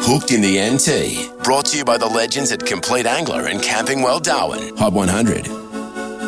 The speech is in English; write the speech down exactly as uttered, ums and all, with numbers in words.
Hooked in the N T. Brought to you by the legends at Complete Angler and Camping World Darwin. Hot one hundred.